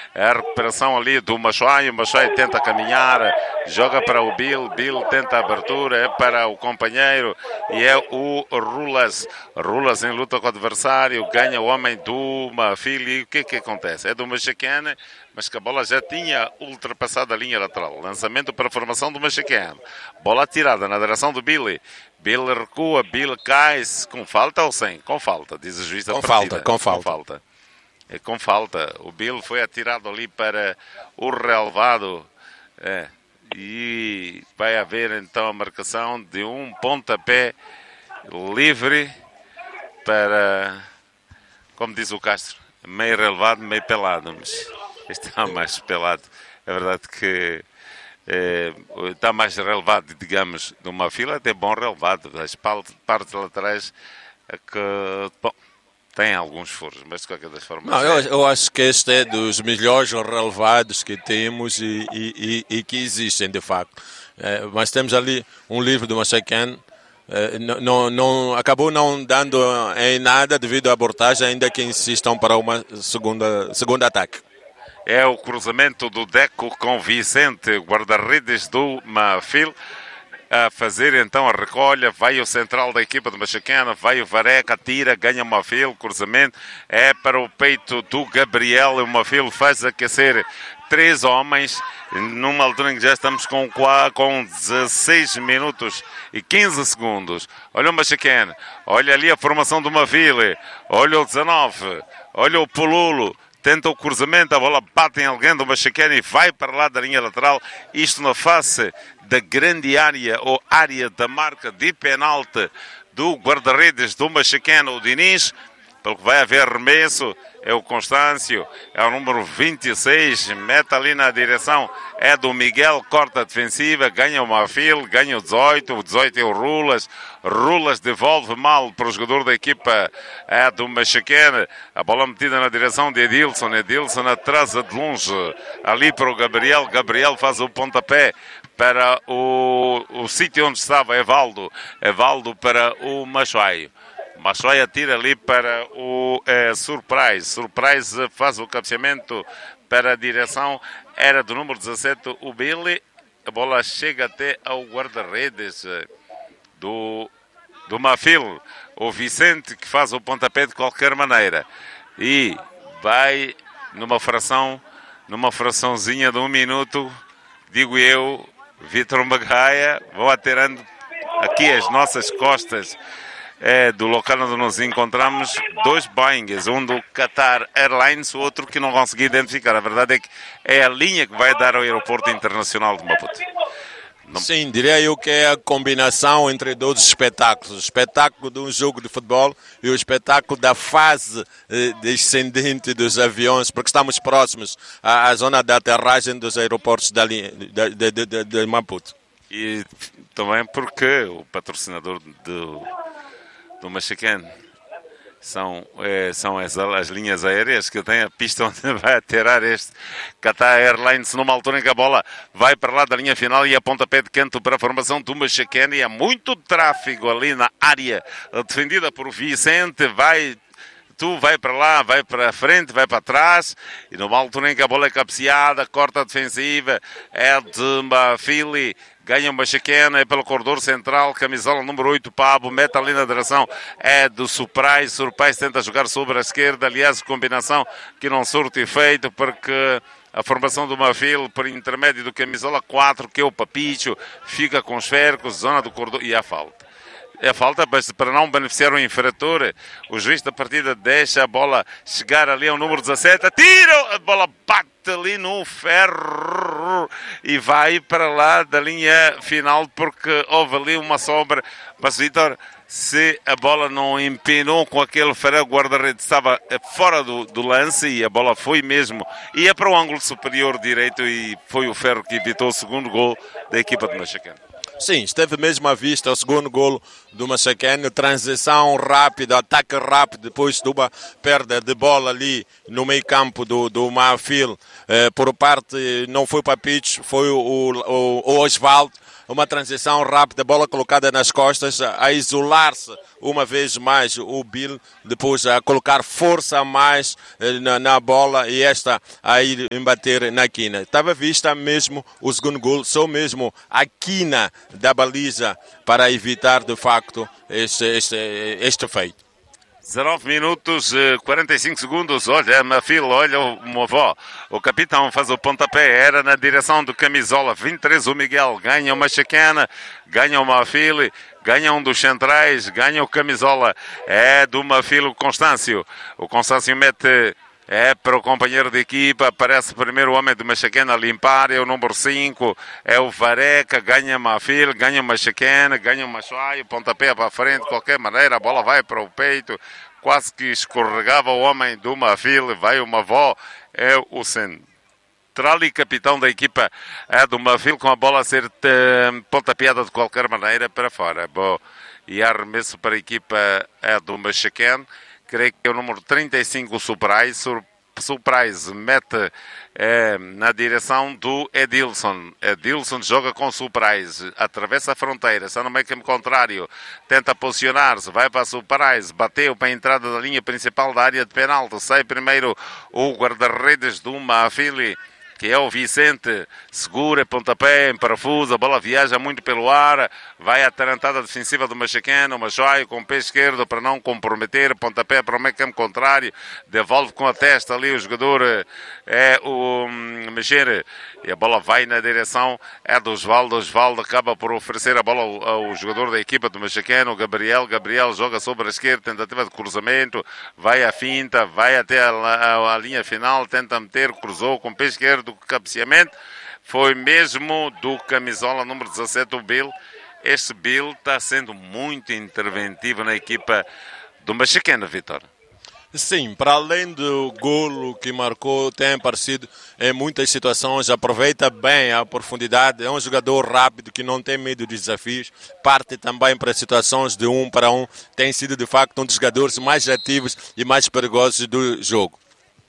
a recuperação ali do Machuay. O Machuay tenta caminhar, joga para o Bill tenta a abertura, é para o companheiro e é o Rulas em luta com o adversário, ganha o homem do Mafili. O que acontece? É do Machacane, mas que a bola já tinha ultrapassado a linha lateral. Lançamento para a formação do Machacane, bola tirada na direção do Billy recua, Bill cai com falta ou sem? Com falta, diz o juiz da partida. Com falta. É com falta. O Bill foi atirado ali para o relevado. E vai haver então a marcação de um pontapé livre para, como diz o Castro, meio relevado, meio pelado. Mas está mais pelado. É verdade que está mais relevado, digamos, numa fila, até bom relevado. As partes laterais que, bom, tem alguns furos, mas de qualquer das formas... Não, eu acho que este é dos melhores relevados que temos e que existem, de facto. Mas temos ali um livro do Machacane, acabou não dando em nada devido à abortagem, ainda que insistam para uma segundo ataque. É o cruzamento do Deco com Vicente, guarda-redes do Mafil, a fazer então a recolha. Vai o central da equipa do Machacane, vai o Vareca, tira, ganha o Mafil, cruzamento, é para o peito do Gabriel, o Mafil faz aquecer 3 homens, numa altura em que já estamos com 16 minutos e 15 segundos. Olha o Machacane, olha ali a formação do Mafil, olha o 19, olha o Pululo, tenta o cruzamento, a bola bate em alguém do Machacane e vai para lá da linha lateral. Isto na face da grande área, ou área da marca de penalti do guarda-redes do Machacane, o Diniz. Pelo que vai haver arremesso, é o Constâncio, é o número 26, mete ali na direção, é do Miguel, corta a defensiva, ganha o Mafil, ganha o 18 é o Rulas devolve mal para o jogador da equipa do Machacane, a bola metida na direção de Edilson atrasa de longe, ali para o Gabriel faz o pontapé para o sítio onde estava Evaldo para o Machuay. Machuay atira ali para o Surprise faz o cabeceamento para a direção, era do número 17 o Billy, a bola chega até ao guarda-redes do Mafil, o Vicente, que faz o pontapé de qualquer maneira e vai numa fraçãozinha de 1 minuto, digo eu, Vítor Magaia, vão atirando aqui as nossas costas do local onde nos encontramos 2 Boeings, um do Qatar Airlines, o outro que não consegui identificar. A verdade é que é a linha que vai dar ao aeroporto internacional de Maputo. Sim, diria eu que é a combinação entre 2 espetáculos. O espetáculo de um jogo de futebol e o espetáculo da fase descendente dos aviões, porque estamos próximos à zona de aterragem dos aeroportos de Maputo. E também porque o patrocinador do Machacane são as linhas aéreas que têm a pista onde vai aterrar este Qatar Airlines, numa altura em que a bola vai para lá da linha final e a pontapé de canto para a formação do Machacane, e há muito tráfego ali na área defendida por Vicente, vai para lá, vai para a frente, vai para trás, e numa altura em que a bola é cabeceada, corta a defensiva, é de Mafili, ganha o Machacane, é pelo corredor central, camisola número 8, Pablo, mete ali na direção, é do Surprise tenta jogar sobre a esquerda, aliás, combinação que não surte efeito, porque a formação do Mafil, por intermédio do camisola 4, que é o Papicho, fica com os fercos, zona do corredor, e há falta. É falta, mas para não beneficiar o infrator, o juiz da partida deixa a bola chegar ali ao número 17, atira, a bola bate ali no ferro e vai para lá da linha final, porque houve ali uma sobra. Mas, Vitor, se a bola não empinou com aquele ferro, o guarda-redes estava fora do lance e a bola foi mesmo, ia para o ângulo superior direito, e foi o ferro que evitou o segundo gol da equipa de Machacane. Sim, esteve mesmo à vista o segundo golo do Machacane, transição rápida, ataque rápido, depois de uma perda de bola ali no meio campo do Mafil, por parte, não foi o Papicho, foi o Osvaldo, uma transição rápida, bola colocada nas costas, a isolar-se uma vez mais o Bill, depois a colocar força a mais na bola e esta a ir embater na quina. Estava vista mesmo o segundo gol, só mesmo a quina da baliza para evitar de facto este feito. 19 minutos, 45 segundos. Olha, Mafil, olha o Movó. O capitão faz o pontapé. Era na direção do camisola 23. O Miguel ganha uma chacana, ganha o Mafil, ganha um dos centrais, ganha o camisola. É do Mafil o Constâncio. O Constâncio mete. É para o companheiro de equipa, aparece primeiro o homem de Machaquena a limpar, é o número 5, é o Vareca, ganha Mafil, ganha Machaquena, ganha o Machuaio, pontapé para a frente, de qualquer maneira, a bola vai para o peito, quase que escorregava o homem do Mafil, vai o Mavó, é o central e capitão da equipa é do Mafil, com a bola a ser pontapeada de qualquer maneira para fora. Bom, e arremesso para a equipa é do Machaquena. Creio que é o número 35, o Surprise mete na direção do Edilson. Edilson joga com o Surprise, atravessa a fronteira, está no meio campo contrário, tenta posicionar-se, vai para a Surprise, bateu para a entrada da linha principal da área de penalti, sai primeiro o guarda-redes do Mafili, que é o Vicente, segura, pontapé, em parafuso, a bola viaja muito pelo ar, vai à tarantada defensiva do Machaquena, o Machoaio com o pé esquerdo para não comprometer, pontapé para o meio campo contrário, devolve com a testa ali o jogador, é o Mexer, e a bola vai na direção, é do Osvaldo, Osvaldo acaba por oferecer a bola ao jogador da equipa do Machaquena, o Gabriel joga sobre a esquerda, tentativa de cruzamento, vai à finta, vai até a linha final, tenta meter, cruzou com o pé esquerdo, cabeceamento, foi mesmo do camisola número 17, o Bill. Este Bill está sendo muito interventivo na equipa do Machaquena, Vitor. Sim, para além do golo que marcou, tem aparecido em muitas situações, aproveita bem a profundidade, é um jogador rápido que não tem medo de desafios, parte também para situações de 1 para 1, tem sido de facto um dos jogadores mais ativos e mais perigosos do jogo.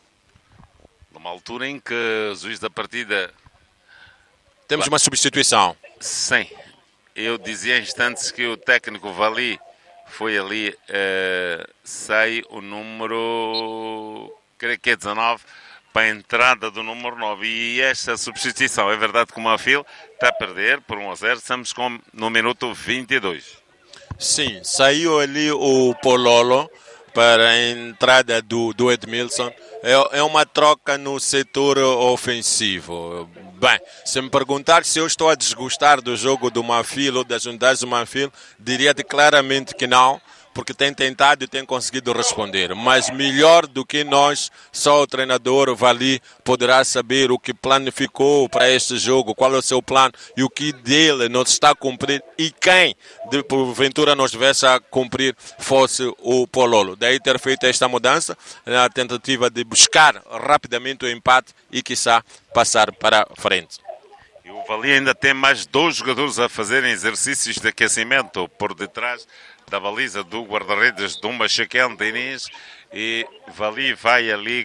Numa altura em que o juiz da partida... Temos uma substituição. Sim, eu dizia há instantes que o técnico Vali foi ali, sai o número, creio que é 19, para a entrada do número 9. E esta substituição, é verdade que o Mafil está a perder por 1-0, estamos no minuto 22. Sim, saiu ali o Pololo para a entrada do Edmilson. É uma troca no setor ofensivo. Bem, se me perguntar se eu estou a desgostar do jogo do Mafil ou das unidades do Mafil, diria-te claramente que não, porque tem tentado e tem conseguido responder. Mas melhor do que nós, só o treinador Vali poderá saber o que planificou para este jogo, qual é o seu plano e o que dele não está a cumprir e quem, de porventura, nos tivesse a cumprir fosse o Pololo. Daí ter feito esta mudança, na tentativa de buscar rapidamente o empate e, quiçá, passar para frente. E o Vali ainda tem mais 2 jogadores a fazerem exercícios de aquecimento por detrás da baliza do guarda-redes do Machaquena, Diniz, e Vali vai ali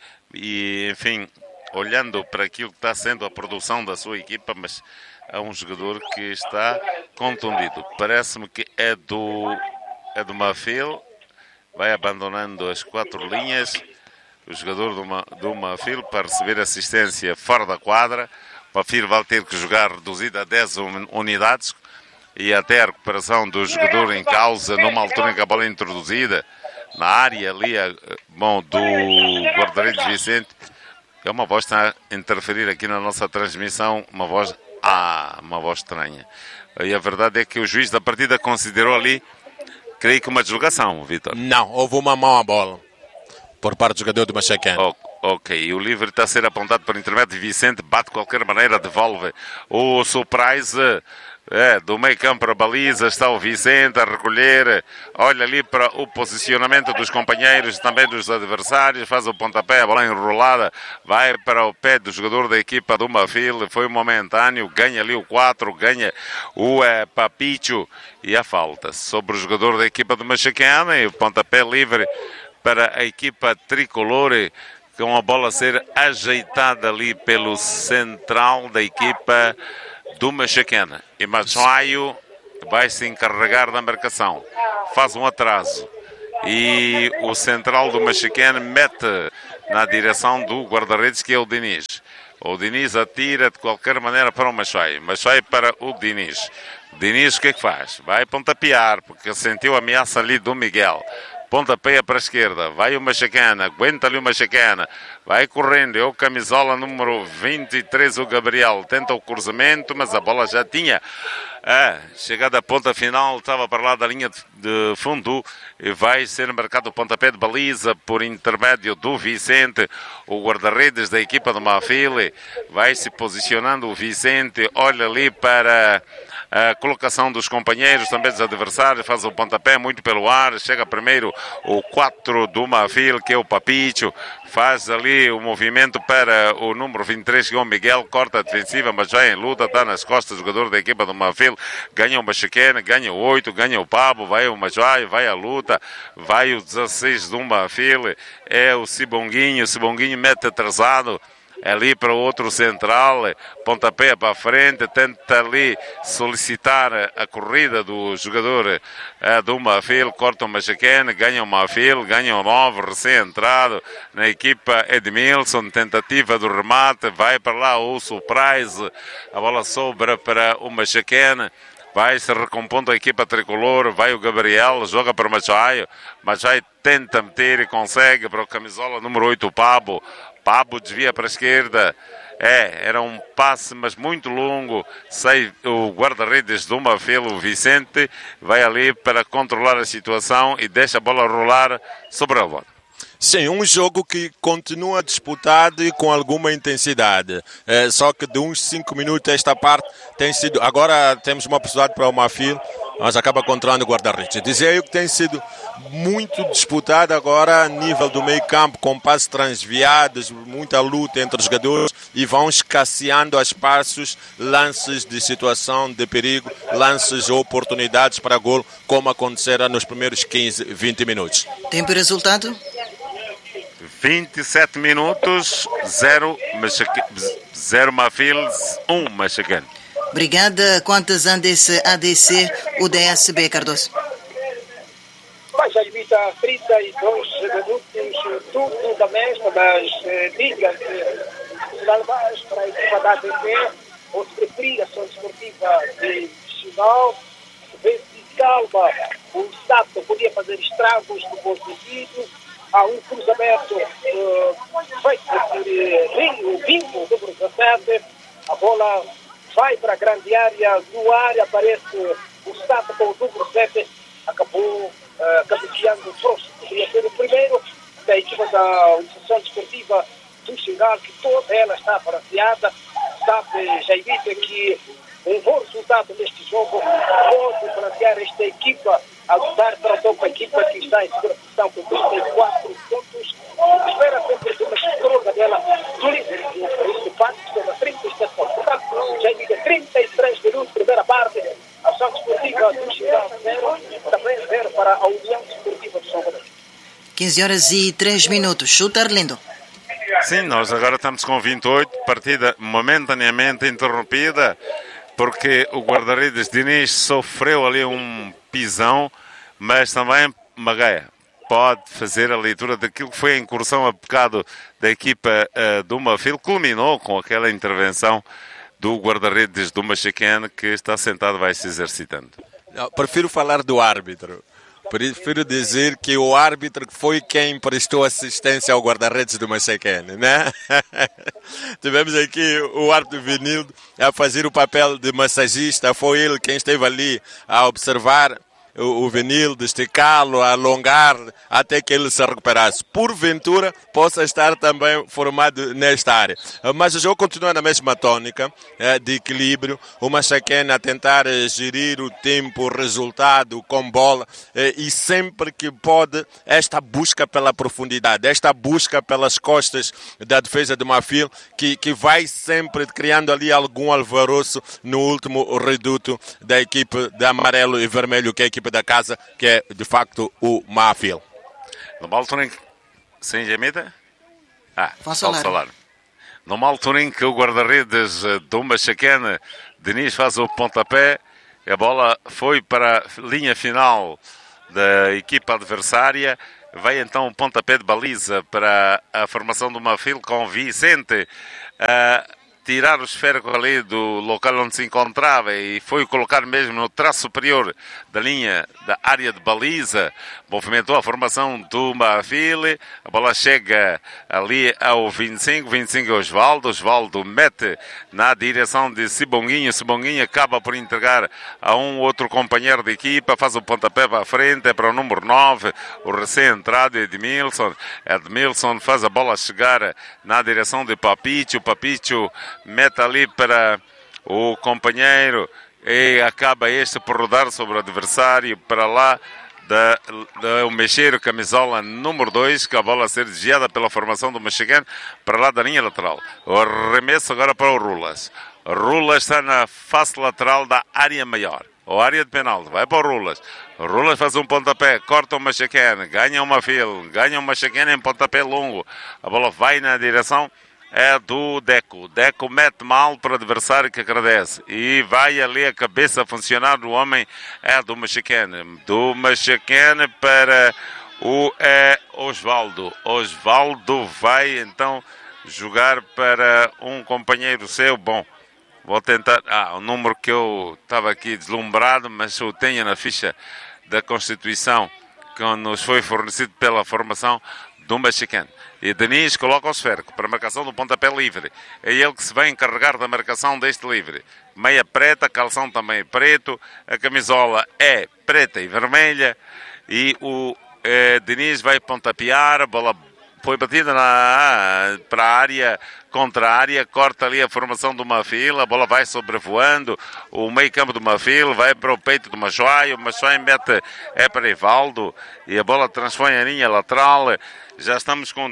e, enfim, olhando para aquilo que está sendo a produção da sua equipa, mas há um jogador que está contundido. Parece-me que é do Mafil, vai abandonando as 4 linhas, o jogador do Mafil para receber assistência fora da quadra. O Mafil vai ter que jogar reduzido a 10 unidades, e até a recuperação do jogador em causa, numa altura em que a bola é introduzida na área ali, do guarda-redes Vicente. É uma voz que está a interferir aqui na nossa transmissão, uma voz estranha. E a verdade é que o juiz da partida considerou ali, creio que uma deslocação, Vitor. Não, houve uma mão à bola por parte do jogador do Machaquena. Ok, o livre está a ser apontado por intermédio de Vicente, bate de qualquer maneira, devolve o Surprise. Do meio campo para a baliza, está o Vicente a recolher, olha ali para o posicionamento dos companheiros, também dos adversários, faz o pontapé, a bola enrolada, vai para o pé do jogador da equipa do Mafil, foi momentâneo, ganha ali o 4, ganha o Papicho, e a falta sobre o jogador da equipa do Machaquena, e o pontapé livre para a equipa tricolor, com a bola a ser ajeitada ali pelo central da equipa do Machaquena. E Machaio vai se encarregar da marcação. Faz um atraso. E o central do Machaquena mete na direção do guarda-redes, que é o Diniz. O Diniz atira de qualquer maneira para o Machaio. Machaio para o Diniz. Diniz o que é que faz? Vai pontapear, porque sentiu a ameaça ali do Miguel. Pontapeia para a esquerda, vai o Machaquena, aguenta ali o Machaquena, vai correndo, é o camisola número 23, o Gabriel, tenta o cruzamento, mas a bola já tinha chegada à ponta final, estava para lá da linha de fundo, e vai ser marcado o pontapé de baliza por intermédio do Vicente, o guarda-redes da equipa do Mafile, vai se posicionando o Vicente, olha ali para a colocação dos companheiros, também dos adversários, faz o pontapé muito pelo ar, chega primeiro o 4 do Mafil, que é o Papicho, faz ali o movimento para o número 23, que é o Miguel, corta a defensiva, mas já em luta, está nas costas do jogador da equipa do Mafil, ganha o Machaquena, ganha o 8, ganha o Pabo, vai o Majai, vai a luta, vai o 16 do Mafil, é o Sibonguinho mete atrasado, ali para o outro central, pontapé para a frente, tenta ali solicitar a corrida do jogador do Mafil, corta o Machaquena, ganha o Mafil, ganha o 9, recém-entrado na equipa Edmilson, tentativa do remate, vai para lá o Surprise, a bola sobra para o Machaquena, vai se recompondo a equipa tricolor, vai o Gabriel, joga para o Machaio, Machaio tenta meter e consegue para o camisola número 8, o Pabo desvia para a esquerda, era um passe, mas muito longo, sai o guarda-redes do Mafil, o Vicente, vai ali para controlar a situação e deixa a bola rolar sobre a bola. Sim, um jogo que continua disputado e com alguma intensidade. Só que de uns 5 minutos esta parte tem sido... Agora temos uma possibilidade para o Mafil, mas acaba controlando o guarda-redes. Dizia eu que tem sido muito disputado agora a nível do meio campo, com passos transviados, muita luta entre os jogadores e vão escasseando a espaços, lances de situação de perigo, lances ou oportunidades para gol, como acontecerá nos primeiros 15, 20 minutos. Tempo e resultado? 27 minutos, 0 Mafil, 1 Machaquena. Obrigada. Quantas ADC o DSB, Cardoso? Mas já evita 32 minutos, tudo da mesma, mas diga que Salvaz para a equipa da ADC, ou se preferir a ação esportiva de Chinal, vê se calma, o Estado podia fazer estragos no bom sentido. Há um cruzamento feito por o Bingo, número 17, a bola vai para a grande área, no área aparece o Estado com o número 7, acabou cabeceando o próximo. Poderia ser o primeiro da equipa da Organização Desportiva do Xingal, que toda ela está balanceada. Sabe, já evita que um bom resultado neste jogo pode balancear esta equipa a lutar para a equipa que está em segunda posição com 34 pontos. Espera sempre de uma estroga dela do líder do empate, que soma 37 pontos. Portanto, já indica 33 minutos, primeira parte, a ação desportiva do Xingal 0, também 0 para a União Desportiva do Salvador. 15 horas e 3 minutos. Chuta, Arlindo. Sim, nós agora estamos com 28, partida momentaneamente interrompida, porque o guarda-redes Diniz sofreu ali um pisão, mas também Magaia pode fazer a leitura daquilo que foi a incursão a pecado da equipa do Mafil, culminou com aquela intervenção do guarda-redes do Machaquena, que está sentado, vai se exercitando. Não, prefiro falar do árbitro. Prefiro dizer que o árbitro foi quem prestou assistência ao guarda-redes do Machaquena, né? Tivemos aqui o árbitro Vinildo a fazer o papel de massagista, foi ele quem esteve ali a observar o Vinildo, esticá-lo, alongar até que ele se recuperasse. Porventura, possa estar também formado nesta área. Mas o jogo continua na mesma tônica de equilíbrio. O Machaquena a tentar gerir o tempo, o resultado com bola e sempre que pode, esta busca pela profundidade, esta busca pelas costas da defesa do Mafil, que vai sempre criando ali algum alvoroço no último reduto da equipe de amarelo e vermelho, que é a equipe da casa, que é de facto o Mafil. No Baltoning, sem gemida? Solar. Numa altura em que o guarda-redes do Machaquena, Diniz, faz o pontapé, a bola foi para a linha final da equipa adversária, vai então um pontapé de baliza para a formação do Mafil com Vicente a tirar o esférico ali do local onde se encontrava e foi colocar mesmo no traço superior da linha da área de baliza, movimentou a formação do Mafil, a bola chega ali ao 25 Osvaldo mete na direção de Sibonguinho acaba por entregar a um outro companheiro de equipa, faz o pontapé para a frente, é para o número 9, o recém-entrado Edmilson faz a bola chegar na direção de Papicho, mete ali para o companheiro e acaba este por rodar sobre o adversário para lá o Mexeiro, camisola número 2, que a bola a ser desviada pela formação do Mexicano para lá da linha lateral. O arremesso agora para o Rulas. Rulas está na face lateral da área maior, ou área de penalti, vai para o Rulas. O Rulas faz um pontapé, corta o Mexicano, ganha uma fila, ganha o Mexicano em pontapé longo. A bola vai na direção do Deco. Deco mete mal para o adversário que agradece. E vai ali a cabeça a funcionar do homem do Mexicano. Do Mexicano para o Osvaldo. Osvaldo vai então jogar para um companheiro seu. Bom, vou tentar. O número que eu estava aqui deslumbrado, mas eu tenho na ficha da Constituição que nos foi fornecido pela formação do Mexicano. E Diniz coloca o esférico para a marcação do pontapé livre. É ele que se vai encarregar da marcação deste livre. Meia preta, calção também preto, a camisola é preta e vermelha. E o Diniz vai pontapear, a bola foi batida para a área, contra a área, corta ali a formação do Mafil, a bola vai sobrevoando o meio campo do Mafil, vai para o peito do Machuay, o Machuay mete para Evaldo e a bola transpõe a linha lateral. Já estamos com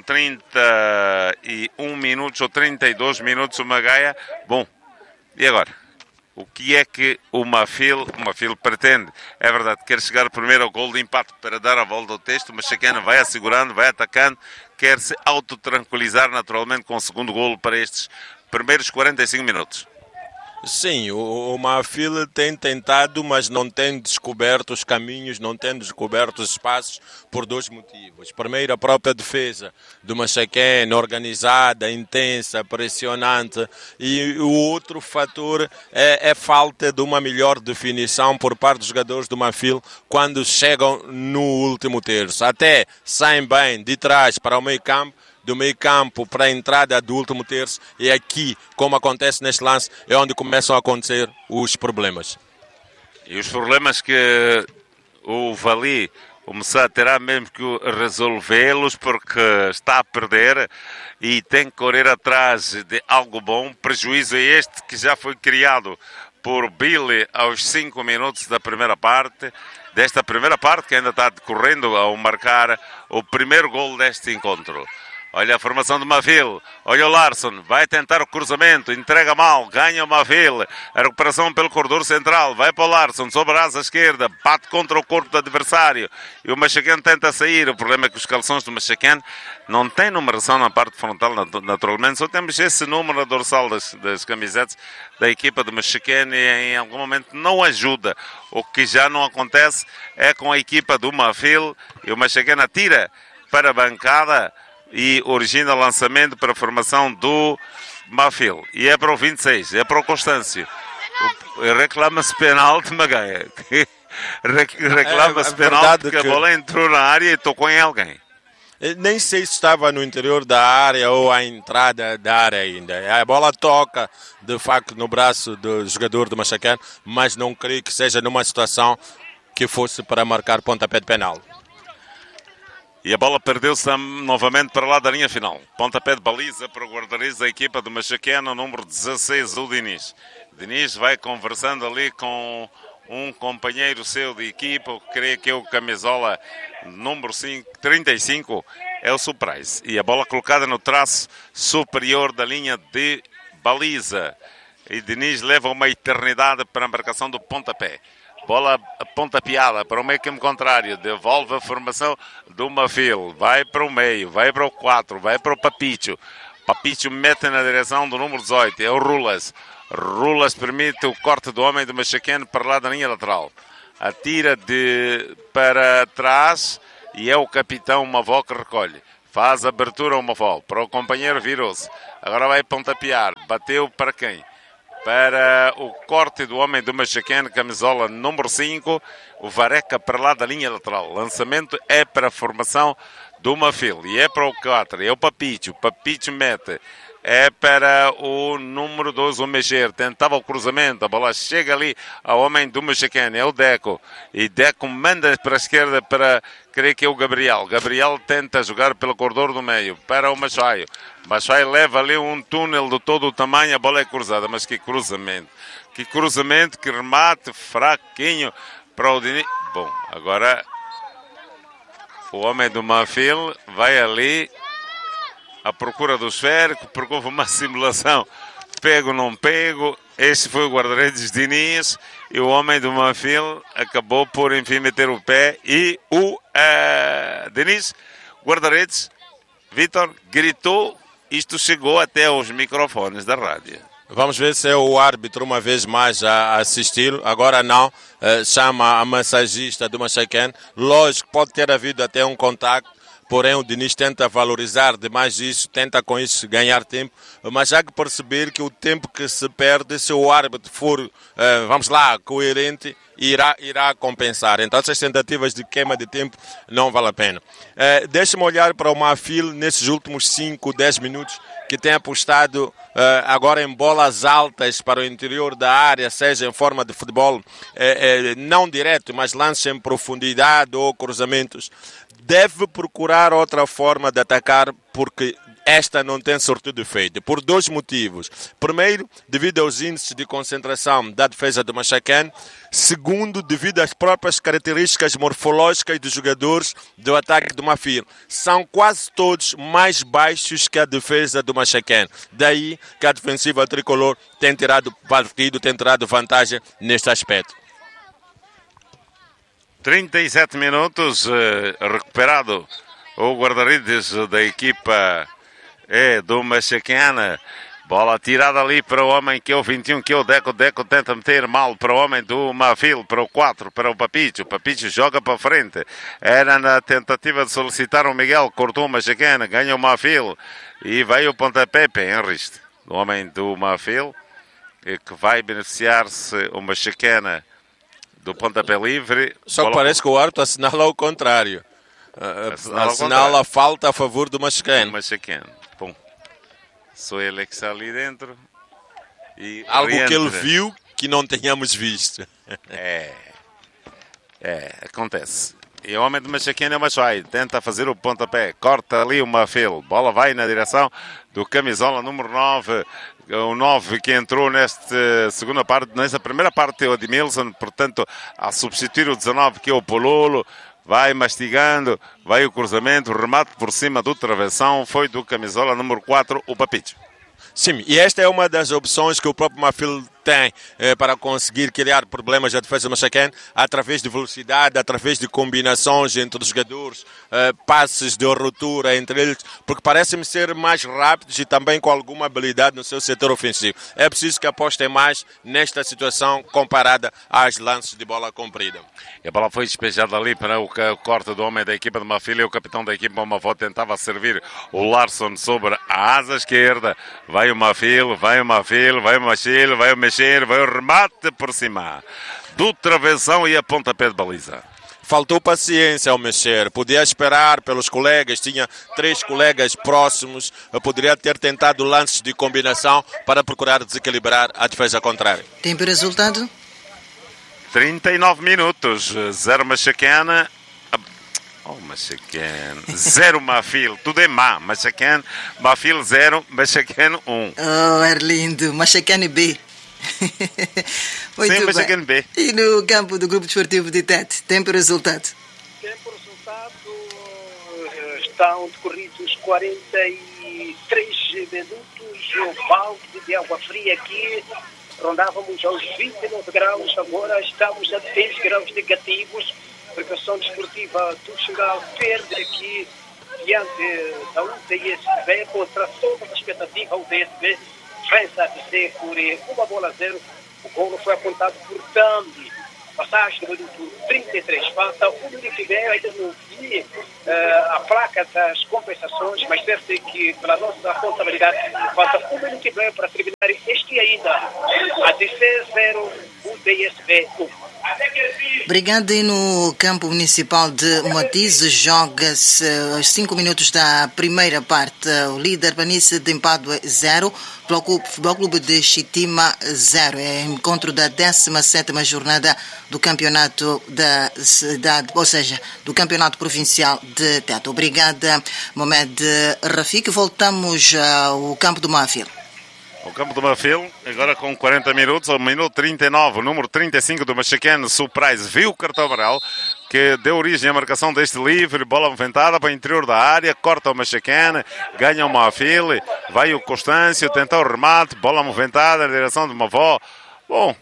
31 minutos ou 32 minutos o Magaia. Bom, e agora? O que é que o Mafil pretende? É verdade, quer chegar primeiro ao gol de empate para dar a volta ao texto, mas Chacana vai assegurando, vai atacando, quer se autotranquilizar naturalmente com o segundo golo para estes primeiros 45 minutos. Sim, o Mafil tem tentado, mas não tem descoberto os caminhos, não tem descoberto os espaços por dois motivos. Primeiro, a própria defesa do Machaquén, organizada, intensa, pressionante. E o outro fator é a falta de uma melhor definição por parte dos jogadores do Mafil quando chegam no último terço. Até saem bem de trás para o meio campo, do meio campo para a entrada do último terço, e aqui, como acontece neste lance, é onde começam a acontecer os problemas. E os problemas que o Vali, o Messá, terá mesmo que resolvê-los, porque está a perder e tem que correr atrás de algo bom. Prejuízo é este que já foi criado por Billy aos 5 minutos da primeira parte, desta primeira parte que ainda está decorrendo ao marcar o primeiro gol deste encontro. Olha a formação do Mafil, olha o Larsson, vai tentar o cruzamento, entrega mal, ganha o Mafil, a recuperação pelo corredor central, vai para o Larsson, sobre a asa esquerda, bate contra o corpo do adversário e o Machaquén tenta sair. O problema é que os calções do Machaquén não têm numeração na parte frontal, naturalmente, só temos esse número na dorsal das camisetas da equipa do Machaquén e em algum momento não ajuda. O que já não acontece é com a equipa do Mafil e o Machaquén atira para a bancada e origina lançamento para a formação do Mafil. E é para o 26, é para o Constâncio. Reclama-se penalti, Magaia. Reclama-se penalti porque a bola entrou na área e tocou em alguém. Nem sei se estava no interior da área ou à entrada da área ainda. A bola toca, de facto, no braço do jogador do Machaquén, mas não creio que seja numa situação que fosse para marcar pontapé de penal. E a bola perdeu-se novamente para lá da linha final. Pontapé de baliza para o guarda-redes da equipa do Machaquén, o número 16, o Diniz. Diniz vai conversando ali com um companheiro seu de equipa, creio que é o camisola número 35, é o Surprise. E a bola colocada no traço superior da linha de baliza. E Diniz leva uma eternidade para a marcação do pontapé. Bola pontapeada para o meio campo contrário, devolve a formação do Mafil, vai para o meio, vai para o 4, vai para o Papicho. Papicho mete na direção do número 18, é o Rulas. Rulas permite o corte do homem do Machaqueno para lá da linha lateral. Atira para trás e é o capitão Mavó que recolhe. Faz abertura ao Mavó. Para o companheiro virou-se. Agora vai pontapear. Bateu para quem? Para o corte do homem do Machaqueno, camisola número 5. O Vareca para lá da linha lateral. Lançamento é para a formação do Mafil. E é para o 4. É o Papicho. Papicho mete. É para o número 12, o Mexer. Tentava o cruzamento. A bola chega ali ao homem do Machaqueno. É o Deco. E Deco manda para a esquerda para, creio que é o Gabriel. Gabriel tenta jogar pelo corredor do meio. Para o Machaio. Machaio leva ali um túnel de todo o tamanho. A bola é cruzada. Mas que cruzamento. Que cruzamento, que remate fraquinho para o Diniz. Bom, agora o homem do Mafil vai ali à procura do esférico, porque houve uma simulação pego não pego. Este foi o guarda-redes Diniz e o homem do Mafil acabou por enfim meter o pé e o Diniz, guarda-redes Vítor, gritou. Isto chegou até aos microfones da rádio. Vamos ver se é o árbitro uma vez mais a assistir. Agora não, chama a massagista do Machaqueno. Lógico, pode ter havido até um contacto. Porém, o Diniz tenta valorizar demais isso, tenta com isso ganhar tempo, mas há que perceber que o tempo que se perde, se o árbitro for, coerente, irá compensar. Então, essas tentativas de queima de tempo não vale a pena. Deixa-me olhar para o Mafil nesses últimos 5, 10 minutos, que tem apostado agora em bolas altas para o interior da área, seja em forma de futebol não direto, mas lances em profundidade ou cruzamentos. Deve procurar outra forma de atacar, porque esta não tem surtido efeito, por 2 motivos. Primeiro, devido aos índices de concentração da defesa do Machaqueno. Segundo, devido às próprias características morfológicas dos jogadores do ataque do Mafil. São quase todos mais baixos que a defesa do Machaqueno. Daí que a defensiva tricolor tem tirado partido, tem tirado vantagem neste aspecto. 37 minutos, recuperado o guarda-redes da equipa do Machaquena. Bola tirada ali para o homem que é o 21, que é o Deco. Deco tenta meter mal para o homem do Mafil, para o 4, para o Papicho. O Papicho joga para frente. Era na tentativa de solicitar o Miguel, cortou o Machaquena, ganha o Mafil. E vai o pontapé em riste do homem do Mafil, que vai beneficiar-se o Machaquena do pontapé livre. Só que parece que o árbitro assinala ao contrário. Assinala a falta a favor do Machaqueno. Bom, sou ele que está ali dentro. E algo que ele viu que não tenhamos visto. Acontece. E o homem do Machaqueno é o Machai. Tenta fazer o pontapé. Corta ali o Mafil. Bola vai na direção do camisola número 9. O 9 que entrou nessa primeira parte é o Edmilson, portanto, a substituir o 19 que é o Pololo, vai mastigando, vai o cruzamento, o remate por cima do travessão, foi do camisola número 4, o Papicho. Sim, e esta é uma das opções que o próprio Mafil tem para conseguir criar problemas à defesa do Machaqueno, através de velocidade, através de combinações entre os jogadores, passes de ruptura entre eles, porque parecem ser mais rápidos e também com alguma habilidade no seu setor ofensivo. É preciso que apostem mais nesta situação comparada às lances de bola comprida. E a bola foi despejada ali para o corte do homem da equipa de Mafil, e o capitão da equipa de Mafó tentava servir o Larson sobre a asa esquerda. Vai o Mafil, vai o Mafil, vai o Machil, vai o Mexer, vai o remate por cima do travessão e a pontapé de baliza. Faltou paciência ao Mexer, podia esperar pelos colegas, tinha 3 colegas próximos, poderia ter tentado lances de combinação para procurar desequilibrar a defesa contrária. Tempo e resultado? 39 minutos, 0 Machaquena. Machaqueno, 0 Mafil, tudo é má. Machaqueno, Mafil 0, Machaqueno 1. Arlindo, Machaqueno B. Muito bem. B. E no campo do Grupo Desportivo de Tete, tempo e resultado? Tempo e resultado, estão decorridos 43 minutos, o balde de água fria aqui, rondávamos aos 29 graus, agora estamos a 10 graus negativos. Preparação desportiva do Xingal perde aqui diante da UTSB, contra toda a expectativa, a UTSB vence a ABC por 1-0. O golo foi apontado por Tambi. Passagem do minuto 33. Falta um minuto e meio, ainda não vi a placa das compensações, mas deve ser que, pela nossa contabilidade, falta um minuto e meio para terminar este ainda. ABC 0, UTSB 1. Obrigado. E no campo municipal de Moatize joga-se aos 5 minutos da primeira parte. O líder Planície de Empadue 0, Futebol Clube de Chitima 0. É encontro da 17ª jornada do campeonato da cidade, ou seja, do campeonato provincial de Tete. Obrigada, Mohamed Rafik. Voltamos ao campo do Mafil. O campo do Mafil, agora com 40 minutos, ao minuto 39, o número 35 do Machaquene, Surprise, viu o cartão amarelo, que deu origem à marcação deste livre, bola movimentada para o interior da área, corta o Machaquene, ganha o Mafil, vai o Constâncio, tenta o remate, bola movimentada na direção de Mavó. Bom,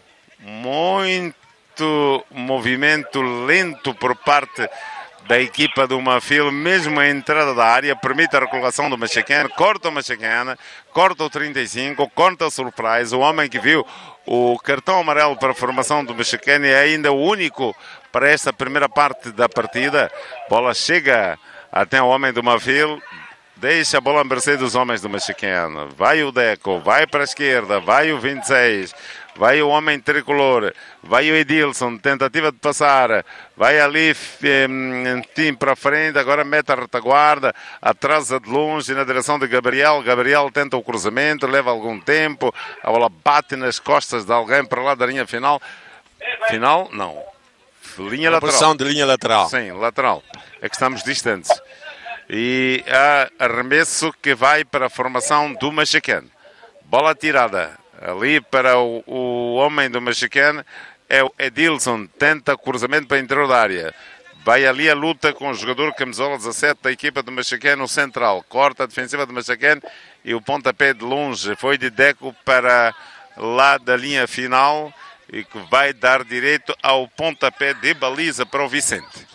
muito movimento lento por parte da equipa do Mafil, mesmo a entrada da área, permite a recolocação do Machaquene, corta o Machaquene, corta o 35, corta o Surprise. O homem que viu o cartão amarelo para a formação do Machaquene é ainda o único para esta primeira parte da partida. Bola chega até o homem do Mafil, deixa a bola a mercê dos homens do Machaquene. Vai o Deco, vai para a esquerda, vai o 26, vai o homem tricolor, vai o Edilson, tentativa de passar, vai ali Tim para frente, agora mete a retaguarda, atrasa de longe na direção de Gabriel. Gabriel tenta o cruzamento, leva algum tempo, a bola bate nas costas de alguém para lá da linha final. Final? Não. Linha lateral. Posição de linha lateral. Sim, lateral. É que estamos distantes. E há arremesso que vai para a formação do Machaquene. Bola tirada ali para o homem do Machaquene, é o Edilson, tenta cruzamento para o interior da área. Vai ali a luta com o jogador camisola 17 da equipa do Machaquene, o central. Corta a defensiva do Machaquene e o pontapé de longe foi de Deco para lá da linha final e que vai dar direito ao pontapé de baliza para o Vicente.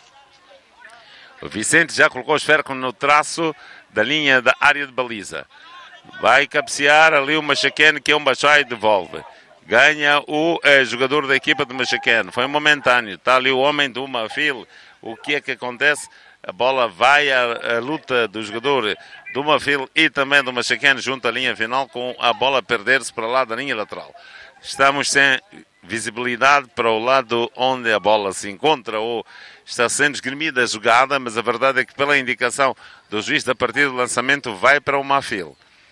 O Vicente já colocou o esférico no traço da linha da área de baliza. Vai cabecear ali o Machaquene, que é um baixai e devolve. Ganha o jogador da equipa do Machaquene. Foi momentâneo. Está ali o homem do Mafil. O que é que acontece? A bola vai à luta do jogador do Mafil e também do Machaquene junto à linha final, com a bola a perder-se para lá da linha lateral. Estamos sem visibilidade para o lado onde a bola se encontra ou está sendo esgrimida a jogada, mas a verdade é que pela indicação do juiz da partida, o lançamento vai para o Mafil.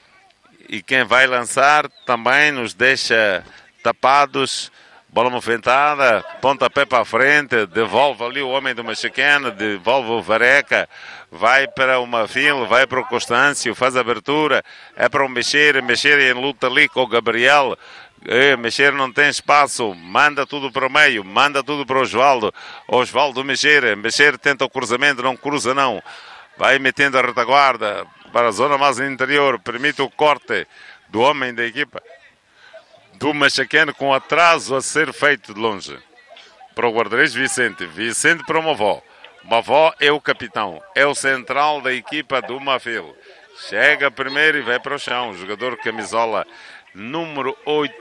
E quem vai lançar também nos deixa tapados. Bola movimentada, pontapé para a frente, devolve ali o homem do Machaquene, devolve o Vareca, vai para o Mafil, vai para o Constâncio, faz a abertura, é para o Mexer em luta ali com o Gabriel. Mexer não tem espaço, manda tudo para o meio, manda tudo para o Osvaldo Mexer tenta o cruzamento, não cruza não, vai metendo a retaguarda para a zona mais interior, permite o corte do homem da equipa do Machaquene com atraso a ser feito de longe para o guarda-redes Vicente para o Mavó é o capitão, é o central da equipa do Mafil, chega primeiro e vai para o chão, o jogador camisola número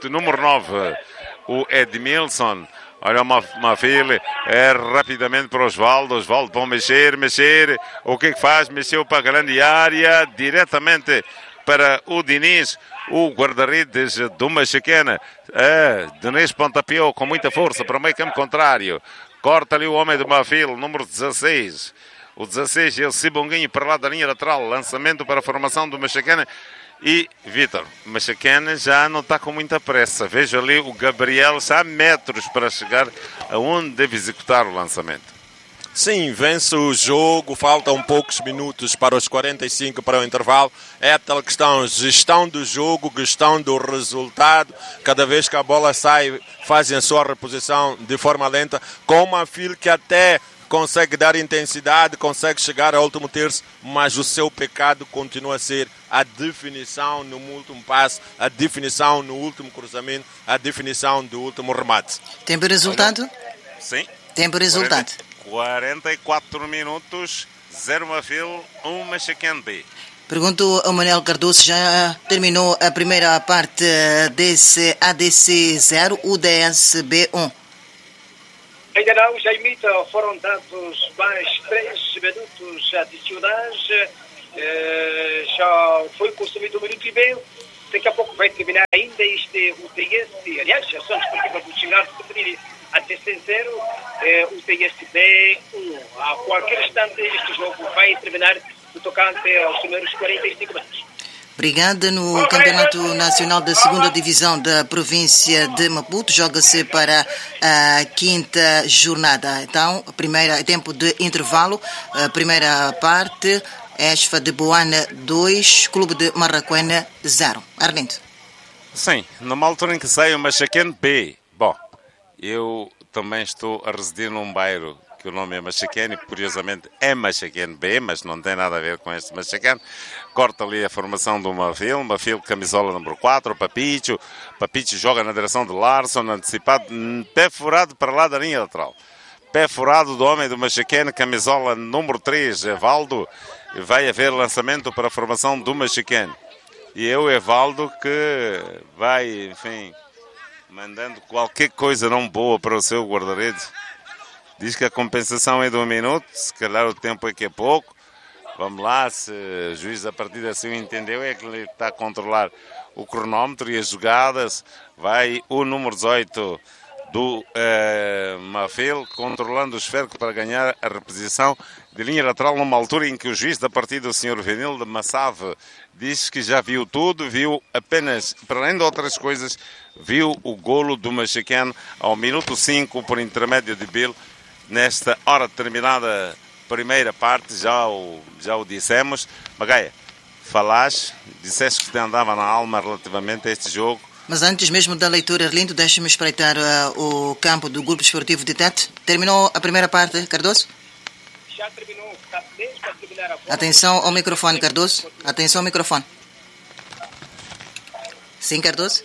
9, o Edmilson. Olha o Mafil, é rapidamente para o Osvaldo vão mexer, o que faz? Mexeu para a grande área, diretamente para o Diniz, o guarda-redes do Machaquene. Diniz pontapeou com muita força para o meio campo contrário, corta ali o homem do Mafil, número 16, o 16 é o Cibonguinho para lá da linha lateral, lançamento para a formação do Machaquene. E, Vítor, Machaquene já não está com muita pressa. Vejo ali o Gabriel já há metros para chegar aonde deve executar o lançamento. Sim, vence o jogo, faltam poucos minutos para os 45 para o intervalo. É a tal questão, gestão do jogo, gestão do resultado. Cada vez que a bola sai, fazem a sua reposição de forma lenta, com uma fila que até consegue dar intensidade, consegue chegar ao último terço, mas o seu pecado continua a ser a definição no último passe, a definição no último cruzamento, a definição do último remate. Tempo e resultado? Sim. Tempo e resultado. 44 minutos, 0 Mafil, 1 Machaquene B. Pergunto ao Manuel Cardoso, já terminou a primeira parte desse ADC 0, UDSB 1? Ainda não, Jaimita, foram dados mais 3 minutos adicionais, já foi consumido 1 minuto e meio, daqui a pouco vai terminar ainda este UTS, aliás, a Ação Desportiva do Xingar feminino ADC 0, UTSB 1. A qualquer instante este jogo vai terminar no tocante aos primeiros 45 minutos. Obrigada. No Campeonato Nacional da 2ª Divisão da província de Maputo, joga-se para a 5ª jornada. Então, tempo de intervalo, a primeira parte, ESFA de Boana 2, Clube de Marraquena 0. Arlindo. Sim, numa altura em que sai o Machaquene B. Bom, eu também estou a residir num bairro que o nome é Machaquene, curiosamente é Machaquene B, mas não tem nada a ver com este Machaquene. Corta ali a formação do Mafil, camisola número 4, Papicho joga na direção de Larson, antecipado, pé furado para lá da linha lateral. Pé furado do homem do Machaquene, camisola número 3, Evaldo, vai haver lançamento para a formação do Machaquene. E eu, Evaldo, que vai, enfim, mandando qualquer coisa não boa para o seu guarda-redes. Diz que a compensação é de 1 minuto, se calhar o tempo é que é pouco. Vamos lá, se o juiz da partida assim o entendeu, é que ele está a controlar o cronómetro e as jogadas. Vai o número 18 do Mafil, controlando o esférico para ganhar a reposição de linha lateral, numa altura em que o juiz da partida, o Sr. Venil de Massave, diz que já viu tudo, viu apenas, para além de outras coisas, viu o golo do Machaquene ao minuto 5, por intermédio de Bill. Nesta hora determinada primeira parte, já o dissemos. Magaia, disseste que te andava na alma relativamente a este jogo. Mas antes mesmo da leitura, Arlindo, deixa-me espreitar o campo do Grupo Esportivo de Tete. Terminou a primeira parte, Cardoso? Já terminou, está mesmo a terminar a bola. Atenção ao microfone, Cardoso. Atenção ao microfone. Sim, Cardoso?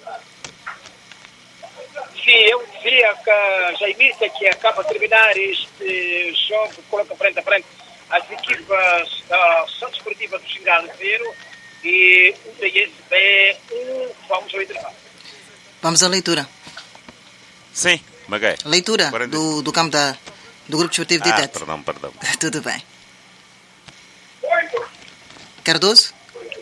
Sim, eu dizia que Jaimita, que acaba de terminar este jogo, coloca frente a frente as equipas da Ação Desportiva do Xingal 0 e o DSB 1. Vamos ao intervalo. Vamos à leitura. Sim, Magaia. Leitura do campo do Grupo Esportivo de Tete. Perdão. Tudo bem. Cardoso?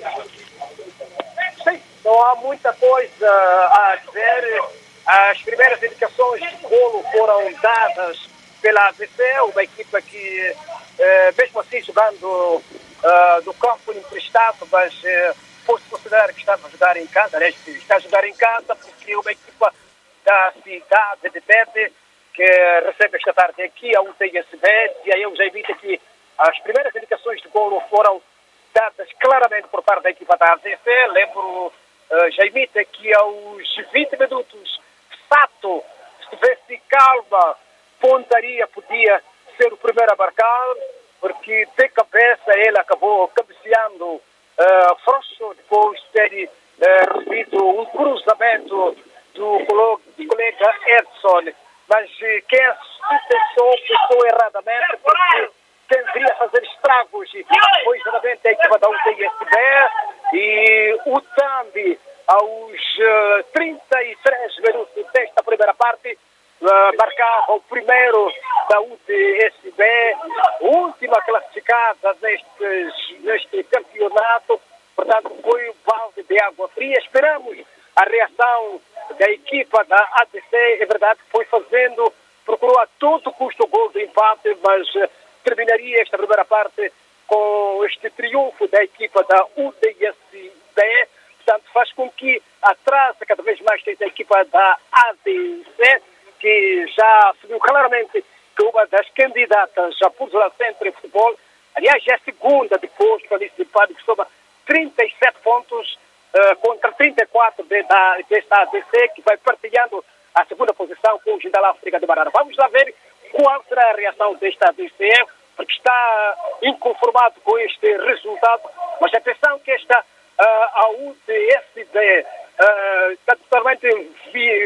Sim, não há muita coisa a dizer. As primeiras indicações de golo foram dadas pela ADC, uma equipa que, mesmo assim, jogando do campo emprestado, mas pode considerar que estava a jogar em casa, aliás, está a jogar em casa, porque uma equipa da cidade de Tete, que recebe esta tarde aqui a UTSB, e aí eu já evito que as primeiras indicações de golo foram dadas claramente por parte da equipa da ADC. Lembro, Jaimita, que aos 20 minutos, Sato, se tivesse calma, Pontaria podia ser o primeiro a marcar, porque de cabeça ele acabou cabeceando Frosso, depois de ter recebido um cruzamento do colega Edson, mas quem pensou erradamente, porque tentaria fazer estragos, foi exatamente a equipa da UTSB, e o Tambi, aos 33 minutos desta primeira parte, marcava o primeiro da UTSB, última classificada neste campeonato. Portanto, foi um balde de água fria. Esperamos a reação da equipa da ADC. É verdade que foi procurou a todo custo o gol de empate, mas terminaria esta primeira parte com este triunfo da equipa da UTSB. Portanto, faz com que atrase cada vez mais a equipa da ADC, que já se viu claramente que uma das candidatas já pôs lá sempre em futebol, aliás, é a segunda depois do Municipal, que soma 37 pontos contra 34 desta ADC, que vai partilhando a segunda posição com o Jindal África de Barara. Vamos lá ver qual será a reação desta ADC, porque está inconformado com este resultado, mas atenção que a UTSB está totalmente,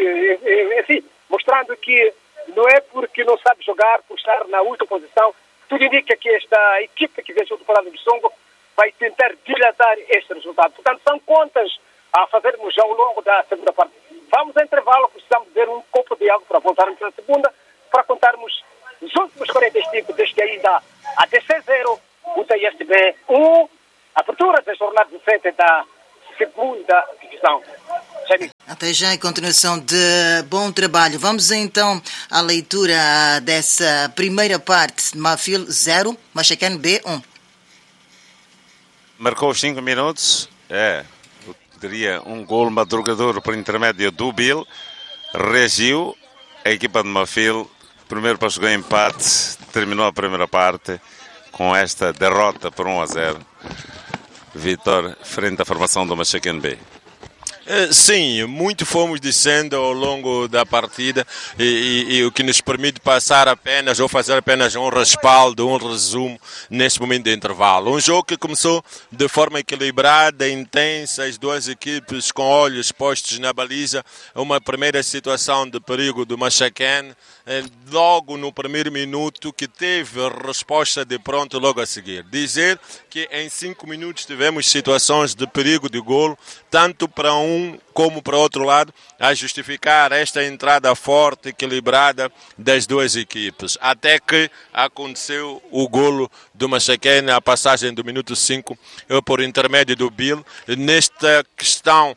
enfim, mostrando que não é porque não sabe jogar, por estar na última posição, tudo indica que esta equipa que venceu do Palácio do Songo vai tentar dilatar este resultado. Portanto, são contas a fazermos ao longo da segunda parte. Vamos a intervalo, precisamos beber um copo de água para voltarmos na segunda, para contarmos os últimos 45, desde que ainda a DC0, o TSB 1, abertura da jornada de frente da segunda divisão. Até já, em continuação de bom trabalho. Vamos então à leitura dessa primeira parte. Mafil 0, Machacane B 1. Marcou os 5 minutos. Teria um gol madrugador por intermédio do Bill. Reagiu a equipa de Mafil. Primeiro passou em empate. Terminou a primeira parte com esta derrota por 1-0. Vitória frente à formação do Machacane B. Sim, muito fomos dizendo ao longo da partida e o que nos permite passar apenas ou fazer apenas um respaldo, um resumo neste momento de intervalo. Um jogo que começou de forma equilibrada, intensa, as duas equipes com olhos postos na baliza, uma primeira situação de perigo do Machacane, logo no primeiro minuto, que teve resposta de pronto logo a seguir. Dizer que em 5 minutos tivemos situações de perigo de golo, tanto para um como para o outro lado, a justificar esta entrada forte, equilibrada das duas equipes. Até que aconteceu o golo do Machacane, a passagem do minuto 5 por intermédio do Bill. Nesta questão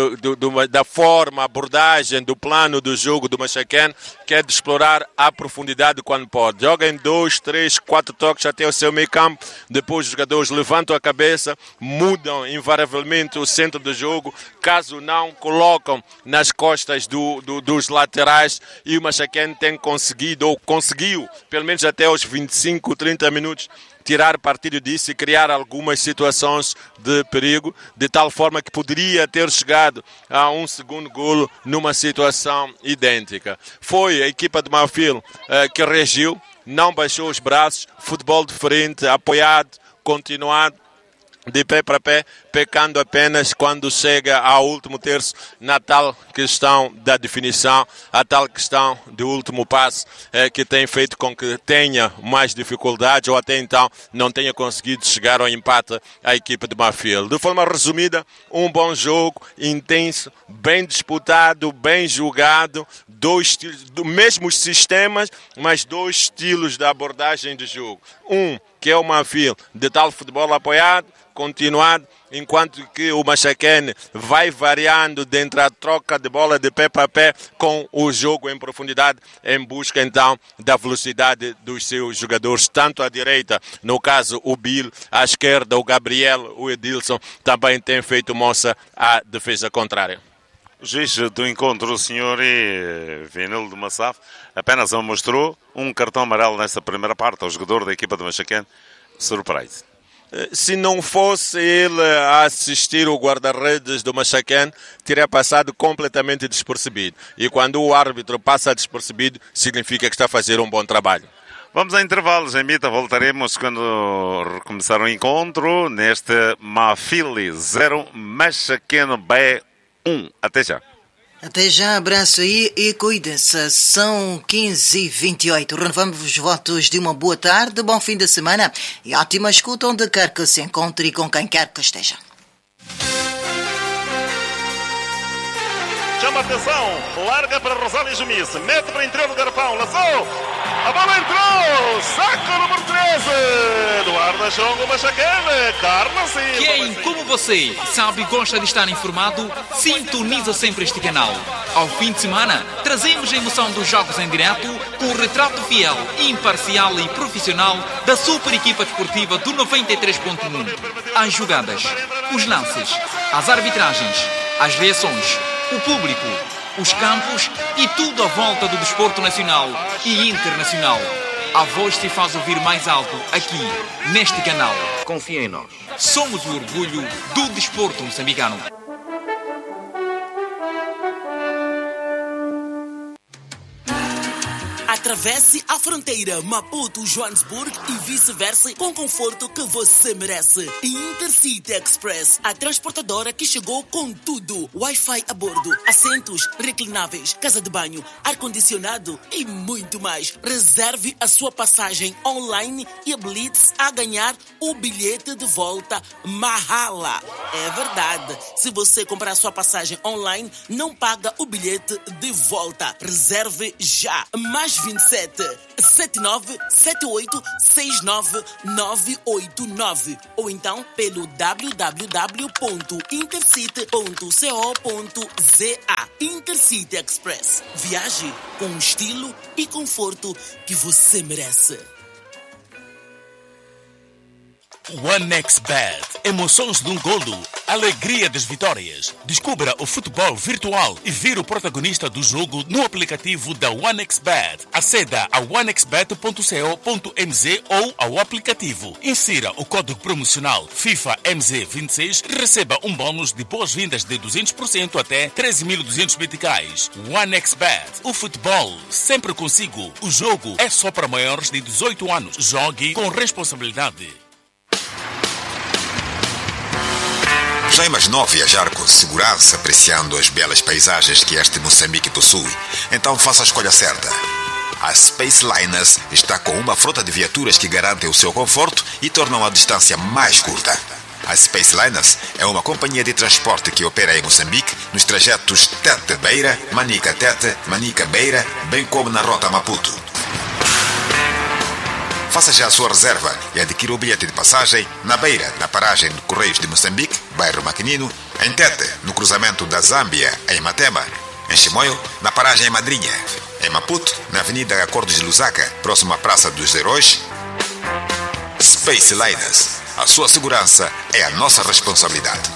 da forma, abordagem, do plano do jogo do Machacane, que é de explorar a profundidade quando pode. Joga em 2, 3, 4 toques até o seu meio campo, depois os jogadores levantam a cabeça, mudam invariavelmente o centro do jogo, caso não, colocam nas costas dos laterais, e o Machacane tem conseguido, ou conseguiu, pelo menos até aos 25, 30 minutos, tirar partido disso e criar algumas situações de perigo, de tal forma que poderia ter chegado a um segundo golo numa situação idêntica. Foi a equipa de Mafil que reagiu, não baixou os braços, futebol diferente, apoiado, continuado, de pé para pé, pecando apenas quando chega ao último terço, na tal questão da definição, a tal questão do último passo, que tem feito com que tenha mais dificuldades ou até então não tenha conseguido chegar ao empate a equipe de Mafil. De forma resumida, um bom jogo, intenso, bem disputado, bem jogado, dois estilos, mesmos sistemas, mas dois estilos de abordagem de jogo. Um, que é o Mafil, de tal futebol apoiado, continuado, enquanto que o Machacane vai variando dentro da troca de bola de pé para pé com o jogo em profundidade, em busca então da velocidade dos seus jogadores, tanto à direita, no caso o Bill, à esquerda o Gabriel, o Edilson, também tem feito moça à defesa contrária. O juiz do encontro, o senhor Vinil de Massaf, apenas mostrou um cartão amarelo nessa primeira parte ao jogador da equipa do Machacane. Surprise. Se não fosse ele a assistir o guarda-redes do Machacane, teria passado completamente despercebido. E quando o árbitro passa despercebido, significa que está a fazer um bom trabalho. Vamos a intervalos, em Mita. Voltaremos quando recomeçar o encontro neste Mafil 0, Machacane B 1. Até já. Até já, abraço aí e cuidem-se. São 15h28. Renovamos os votos de uma boa tarde, bom fim de semana e ótima escuta onde quer que se encontre e com quem quer que esteja. Chama atenção, larga para Rosália Jumice, mete para o interior do garrafão, lançou, a bola entrou, saco número 13, Eduardo Achongo Machacane, Carlos Silva. Quem, como você, sabe e gosta de estar informado, sintoniza sempre este canal. Ao fim de semana, trazemos a emoção dos jogos em direto com o retrato fiel, imparcial e profissional da super equipa desportiva do 93.1. As jogadas, os lances, as arbitragens, as reações, o público, os campos e tudo à volta do desporto nacional e internacional. A voz se faz ouvir mais alto aqui, neste canal. Confia em nós. Somos o orgulho do desporto moçambicano. Atravesse a fronteira Maputo-Joanesburgo e vice-versa com conforto que você merece. Intercity Express, a transportadora que chegou com tudo. Wi-Fi a bordo, assentos reclináveis, casa de banho, ar-condicionado e muito mais. Reserve a sua passagem online e habilite-se a ganhar o bilhete de volta Mahala. É verdade. Se você comprar sua passagem online, não paga o bilhete de volta. Reserve já. Mais 27 79 78 69 989 ou então pelo www.intercity.co.za. Intercity Express. Viaje com o estilo e conforto que você merece. OneXBet. Emoções de um golo. Alegria das vitórias. Descubra o futebol virtual e vire o protagonista do jogo no aplicativo da OneXBet. Aceda a onexbet.co.mz ou ao aplicativo. Insira o código promocional FIFA MZ26 e receba um bônus de boas-vindas de 200% até 13.200 meticais. OneXBet. O futebol sempre consigo. O jogo é só para maiores de 18 anos. Jogue com responsabilidade. Já imaginou viajar com segurança, apreciando as belas paisagens que este Moçambique possui? Então faça a escolha certa. A Spaceliners está com uma frota de viaturas que garantem o seu conforto e tornam a distância mais curta. A Spaceliners é uma companhia de transporte que opera em Moçambique nos trajetos Tete-Beira, Manica-Tete, Manica-Beira, bem como na rota Maputo. Faça já a sua reserva e adquira o bilhete de passagem na Beira, na paragem de Correios de Moçambique, bairro Maquinino, em Tete, no cruzamento da Zâmbia, em Matema, em Chimoio, na paragem em Madrinha, em Maputo, na Avenida Acordos de Lusaka, próximo à Praça dos Heróis. Spaceliners. A sua segurança é a nossa responsabilidade.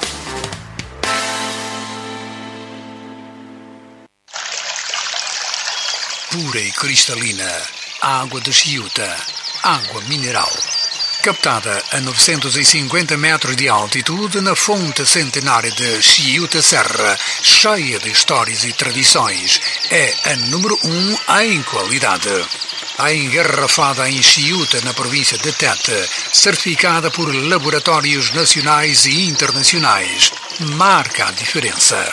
Pura e cristalina, água de Chiuta. Água mineral, captada a 950 metros de altitude na fonte centenária de Chiuta Serra, cheia de histórias e tradições, é a número 1 em qualidade. A engarrafada em Chiuta, na província de Tete, certificada por laboratórios nacionais e internacionais, marca a diferença.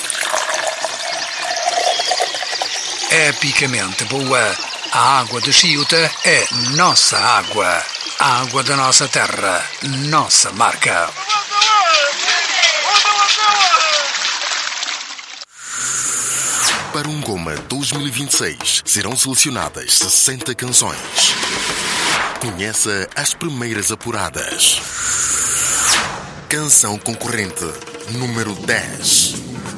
Epicamente boa. A água de Chiuta é nossa água. A água da nossa terra, nossa marca. Para um Goma 2026 serão selecionadas 60 canções. Conheça as primeiras apuradas. Canção concorrente número 10.